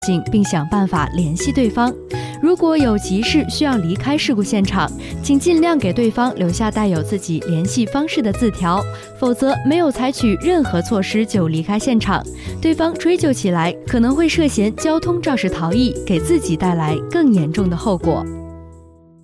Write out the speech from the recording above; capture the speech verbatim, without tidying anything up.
并想办法联系对方。如果有急事需要离开事故现场，请尽量给对方留下带有自己联系方式的字条，否则没有采取任何措施就离开现场，对方追究起来可能会涉嫌交通肇事逃逸，给自己带来更严重的后果。